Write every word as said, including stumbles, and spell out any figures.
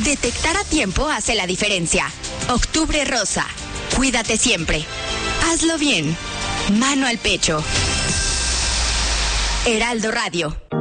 Detectar a tiempo hace la diferencia. Octubre Rosa. Cuídate siempre. Hazlo bien. Mano al pecho. Heraldo Radio.